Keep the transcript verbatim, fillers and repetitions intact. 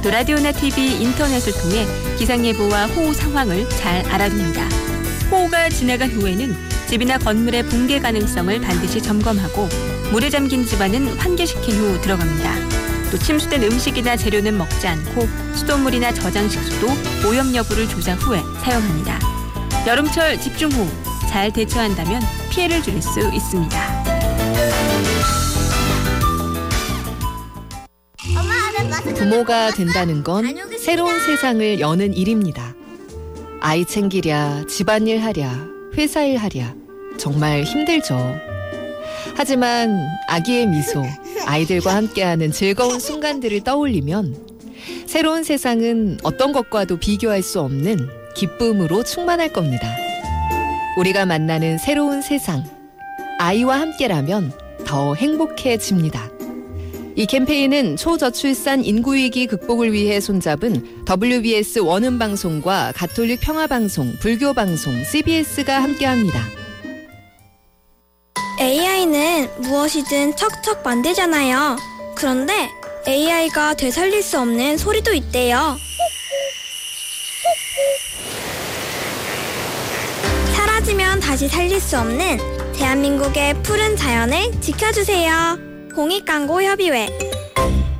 또 라디오나 티비, 인터넷을 통해 기상예보와 호우 상황을 잘 알아둡니다. 호우가 지나간 후에는 집이나 건물의 붕괴 가능성을 반드시 점검하고 물에 잠긴 집안은 환기시킨 후 들어갑니다. 또 침수된 음식이나 재료는 먹지 않고 수돗물이나 저장식수도 오염 여부를 조사 후에 사용합니다. 여름철 집중호우 잘 대처한다면 피해를 줄일 수 있습니다. 부모가 된다는 건 새로운 세상을 여는 일입니다. 아이 챙기랴, 집안일 하랴, 회사일 하랴 정말 힘들죠. 하지만 아기의 미소, 아이들과 함께하는 즐거운 순간들을 떠올리면 새로운 세상은 어떤 것과도 비교할 수 없는 기쁨으로 충만할 겁니다. 우리가 만나는 새로운 세상, 아이와 함께라면 더 행복해집니다. 이 캠페인은 초저출산 인구위기 극복을 위해 손잡은 더블유비에스 원음방송과 가톨릭 평화방송, 불교방송, 씨비에스가 함께합니다. 에이아이는 무엇이든 척척 만들잖아요. 그런데 에이아이가 되살릴 수 없는 소리도 있대요. 사라지면 다시 살릴 수 없는 대한민국의 푸른 자연을 지켜주세요. 공익광고협의회